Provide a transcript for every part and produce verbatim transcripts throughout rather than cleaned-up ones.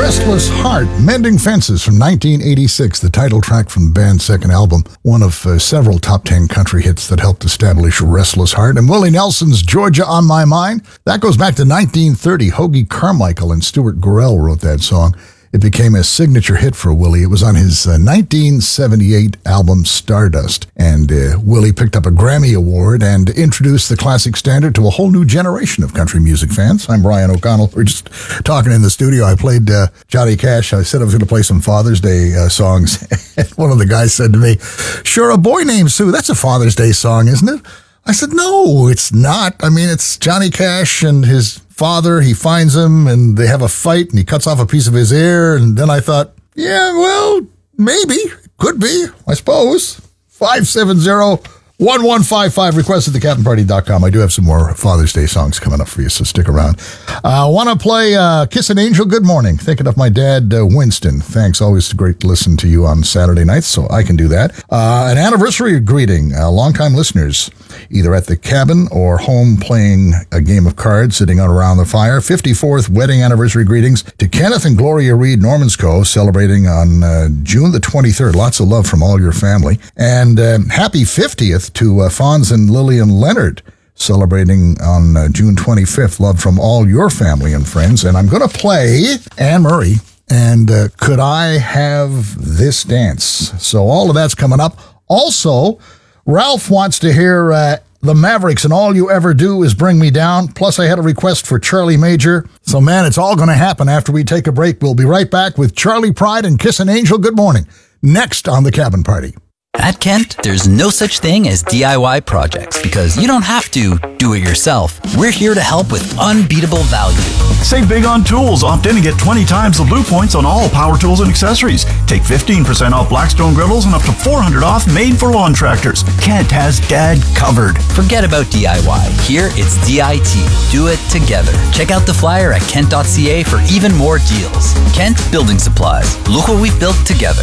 Restless Heart, Mending Fences from nineteen eighty-six, the title track from the band's second album, one of uh, several top ten country hits that helped establish Restless Heart. And Willie Nelson's Georgia on My Mind, that goes back to nineteen thirty. Hoagy Carmichael and Stuart Gorell wrote that song. It became a signature hit for Willie. It was on his uh, nineteen seventy-eight album Stardust. And uh, Willie picked up a Grammy Award and introduced the classic standard to a whole new generation of country music fans. I'm Brian O'Connell. We're just talking in the studio. I played uh, Johnny Cash. I said I was going to play some Father's Day uh, songs. And one of the guys said to me, "Sure, A Boy Named Sue, that's a Father's Day song, isn't it?" I said, "No, it's not. I mean, it's Johnny Cash and his father. He finds him and they have a fight and he cuts off a piece of his ear." And then I thought, yeah, well, maybe. Could be, I suppose. five seven zero, one one five five. Request at the captain party dot com. I do have some more Father's Day songs coming up for you, so stick around. I uh, want to play uh, Kiss an Angel, Good Morning. Thinking of my dad, uh, Winston. Thanks. Always great to listen to you on Saturday nights, so I can do that. Uh, an anniversary greeting. Uh, longtime listeners, either at the cabin or home playing a game of cards, sitting out around the fire. fifty-fourth wedding anniversary greetings to Kenneth and Gloria Reed, Norman's Cove, celebrating on uh, June the twenty-third. Lots of love from all your family. And uh, happy fiftieth to uh, Fonz and Lillian Leonard, celebrating on uh, June twenty-fifth. Love from all your family and friends. And I'm going to play Anne Murray and uh, Could I Have This Dance? So all of that's coming up. Also, Ralph wants to hear uh, the Mavericks, and All You Ever Do Is Bring Me Down. Plus, I had a request for Charlie Major. So, man, it's all going to happen after we take a break. We'll be right back with Charlie Pride and Kiss an Angel, Good Morning, next on The Cabin Party. At Kent, there's no such thing as D I Y projects because you don't have to do it yourself. We're here to help with unbeatable value. Save big on tools. Opt in and get twenty times the Blue Points on all power tools and accessories. Take fifteen percent off Blackstone griddles and up to four hundred dollars off made for lawn tractors. Kent has Dad covered. Forget about D I Y. Here, it's D I T. Do it together. Check out the flyer at kent dot c a for even more deals. Kent Building Supplies. Look what we've built together.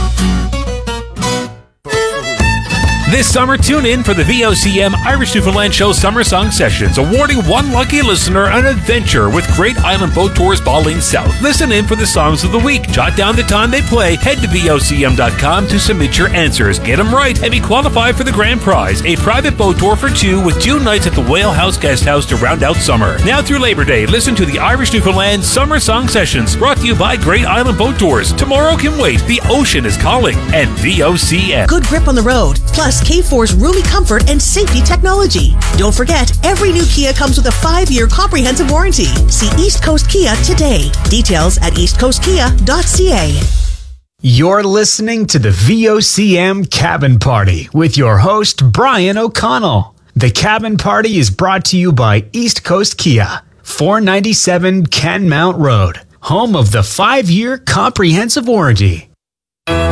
This summer, tune in for the V O C M Irish Newfoundland Show Summer Song Sessions, awarding one lucky listener an adventure with Great Island Boat Tours Balding South. Listen in for the songs of the week. Jot down the time they play. Head to V O C M dot com to submit your answers. Get them right and be qualified for the grand prize, a private boat tour for two with two nights at the Whale House Guest House to round out summer. Now through Labor Day, listen to the Irish Newfoundland Summer Song Sessions, brought to you by Great Island Boat Tours. Tomorrow can wait. The ocean is calling. And V O C M. Good grip on the road, plus K four's roomy comfort and safety technology. Don't forget, every new Kia comes with a five-year comprehensive warranty. See East Coast Kia today. Details at east coast kia dot c a. You're listening to the V O C M Cabin Party with your host, Brian O'Connell. The Cabin Party is brought to you by East Coast Kia, four ninety-seven Canmount Road, home of the five-year comprehensive warranty.